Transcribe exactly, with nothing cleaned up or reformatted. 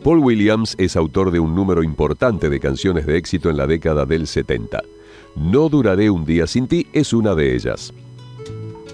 Paul Williams es autor de un número importante de canciones de éxito en la década del setenta. No duraré un día sin ti es una de ellas.